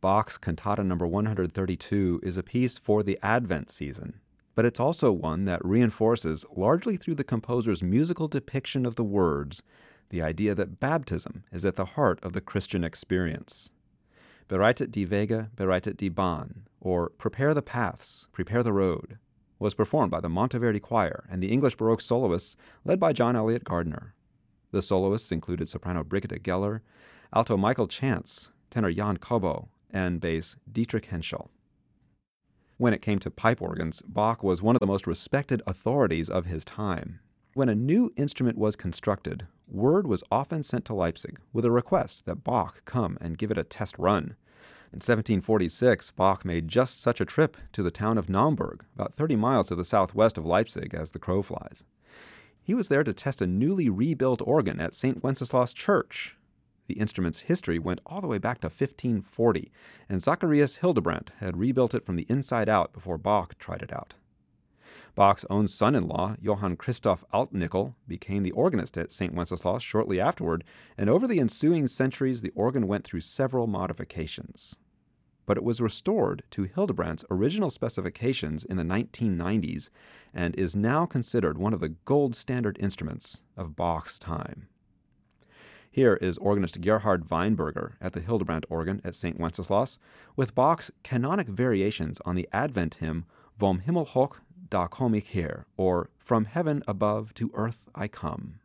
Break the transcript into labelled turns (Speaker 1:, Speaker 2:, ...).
Speaker 1: Bach's Cantata No. 132 is a piece for the Advent season, but it's also one that reinforces, largely through the composer's musical depiction of the words, the idea that baptism is at the heart of the Christian experience. Bereitet die Wege, bereitet die Bahn, or Prepare the Paths, Prepare the Road, was performed by the Monteverdi Choir and the English Baroque soloists led by John Eliot Gardiner. The soloists included soprano Brigitte Geller, alto Michael Chance, tenor Jan Kobo, and bass Dietrich Henschel. When it came to pipe organs, Bach was one of the most respected authorities of his time. When a new instrument was constructed, word was often sent to Leipzig with a request that Bach come and give it a test run. In 1746, Bach made just such a trip to the town of Naumburg, about 30 miles to the southwest of Leipzig as the crow flies. He was there to test a newly rebuilt organ at St. Wenceslaus Church. The instrument's history went all the way back to 1540, and Zacharias Hildebrandt had rebuilt it from the inside out before Bach tried it out. Bach's own son-in-law, Johann Christoph Altnickel, became the organist at St. Wenceslaus shortly afterward, and over the ensuing centuries the organ went through several modifications. But it was restored to Hildebrandt's original specifications in the 1990s and is now considered one of the gold standard instruments of Bach's time. Here is organist Gerhard Weinberger at the Hildebrandt organ at St. Wenceslaus with Bach's canonic variations on the Advent hymn Vom Himmel hoch, da komm ich her, or From Heaven Above to Earth I Come.